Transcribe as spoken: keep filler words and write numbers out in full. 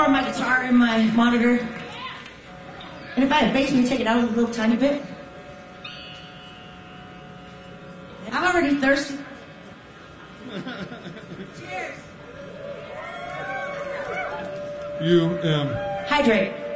borrow my guitar and my monitor? And if I had bass, can you take it out a little tiny bit? I'm already thirsty. Cheers. You, um... Hydrate.